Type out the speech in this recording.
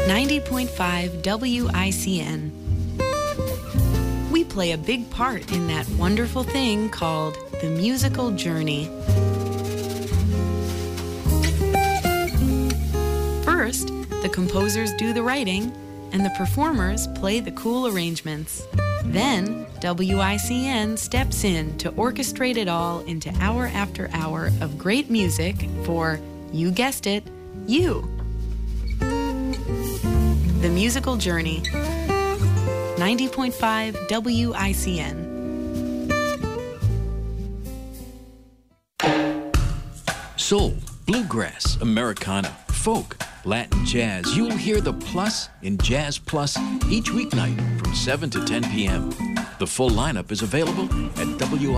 90.5 WICN. We play a big part in that wonderful thing called the musical journey. First, the composers do the writing, and the performers play the cool arrangements. Then, WICN steps in to orchestrate it all into hour after hour of great music for, you guessed it, you. The Musical Journey. 90.5 WICN. Soul, bluegrass, Americana, folk, Latin jazz. You'll hear the Plus in Jazz Plus each weeknight from 7 to 10 p.m. The full lineup is available at